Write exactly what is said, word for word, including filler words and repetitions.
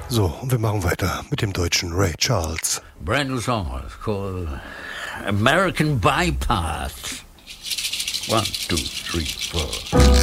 So, und wir machen weiter mit dem deutschen Ray Charles. Brand new song. It's called American Bypass. One, two, three, four.